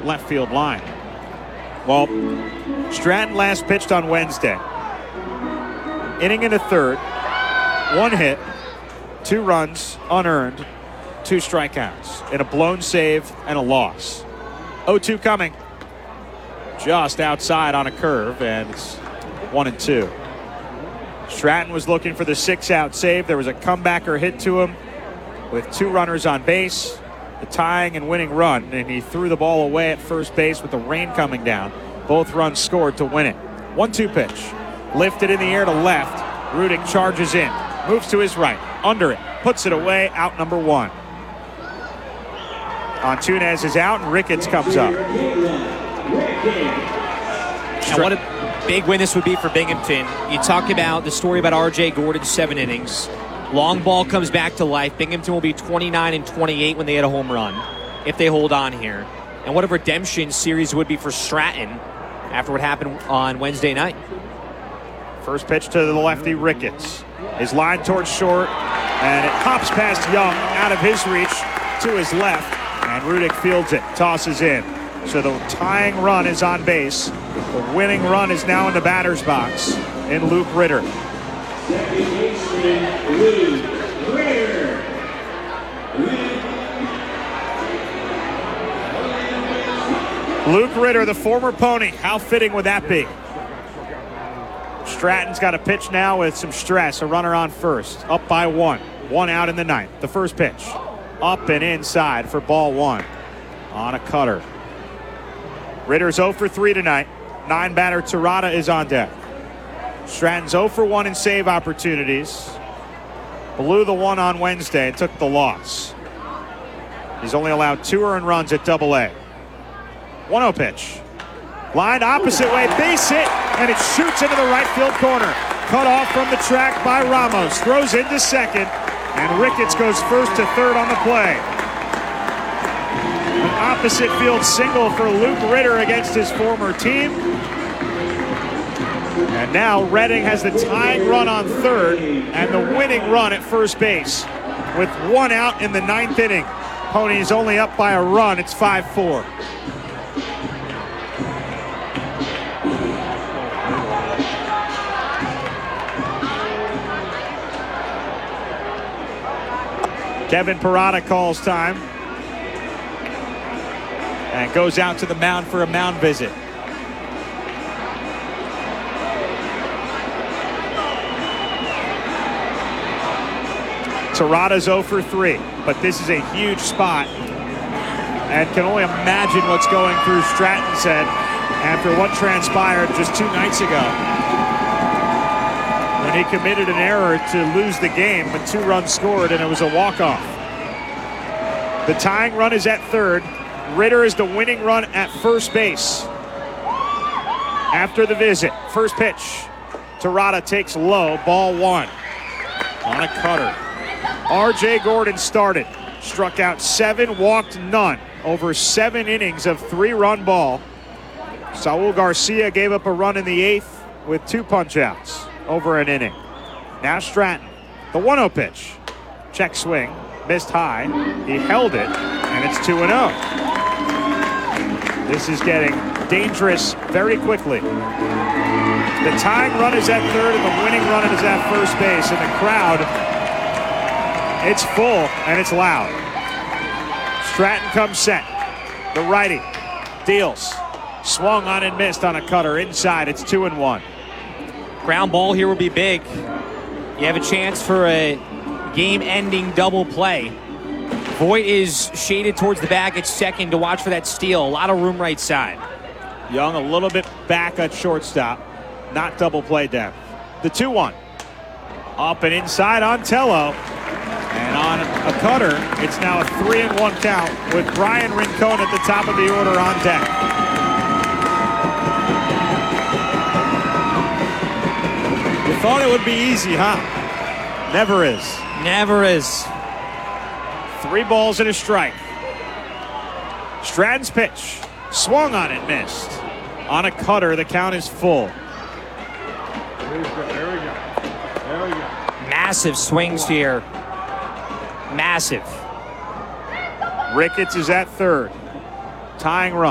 left field line. Well, Stratton last pitched on Wednesday. Inning and a third, 1 hit, 2 runs, unearned, 2 strikeouts, and a blown save and a loss. 0-2 coming. Just outside on a curve, and it's 1-2. Stratton was looking for the 6-out save. There was a comebacker hit to him with 2 runners on base, the tying and winning run, and he threw the ball away at first base with the rain coming down. Both runs scored to win it. 1-2 pitch. Lifted in the air to left. Rudick charges in. Moves to his right. Under it. Puts it away. Out number 1. Antunes is out, and Ricketts comes up. And what a big win this would be for Binghamton. You talk about the story about R.J. Gordon's 7 innings. Long ball comes back to life. Binghamton will be 29-28 when they hit a home run, if they hold on here. And what a redemption series would be for Stratton after what happened on Wednesday night. First pitch to the lefty, Ricketts. His line towards short, and it pops past Young, out of his reach to his left, and Rudick fields it, tosses in. So the tying run is on base. The winning run is now in the batter's box in Luke Ritter. Luke Ritter, the former Pony. How fitting would that be? Stratton's got a pitch now with some stress. A runner on first. Up by 1. 1 out in the 9th. The first pitch. Up and inside for ball 1. On a cutter. Ritter's 0 for 3 tonight. 9-batter Terada is on deck. Stratton's 0 for 1 in save opportunities. Blew the 1 on Wednesday and took the loss. He's only allowed 2 earned runs at Double-A. 1-0 pitch. Lined opposite way, base hit, and it shoots into the right field corner. Cut off from the track by Ramos. Throws into second, and Ricketts goes first to third on the play. An opposite field single for Luke Ritter against his former team. And now Redding has the tying run on third and the winning run at first base. With 1 out in the 9th inning. Ponies only up by a run. It's 5-4. Kevin Parada calls time and goes out to the mound for a mound visit. Terada's 0 for 3, but this is a huge spot and can only imagine what's going through Stratton's head after what transpired just 2 nights ago when he committed an error to lose the game with 2 runs scored and it was a walk-off. The tying run is at third. Ritter is the winning run at first base. After the visit, first pitch. Terada takes low, ball 1. On a cutter. R.J. Gordon started. Struck out 7, walked none. Over 7 innings of 3-run ball. Saul Garcia gave up a run in the 8th with 2 punch-outs over an inning. Now Stratton, the 1-0 pitch. Check swing, missed high. He held it, and it's 2-0. This is getting dangerous very quickly. The tying run is at third, and the winning run is at first base. And the crowd, it's full, and it's loud. Stratton comes set. The righty deals. Swung on and missed on a cutter. Inside, it's 2-1. Ground ball here would be big. You have a chance for a game-ending double play. Voigt is shaded towards the bag at second to watch for that steal. A lot of room right side. Young a little bit back at shortstop. Not double play depth. The 2-1. Up and inside on Tello. And on a cutter, it's now a 3-1 count with Brian Rincon at the top of the order on deck. You thought it would be easy, huh? Never is. Never is. 3 balls and a strike. Stratton's pitch. Swung on it, missed. On a cutter, the count is full. There we go. There we go. Massive swings here. Massive. Ricketts is at third. Tying run.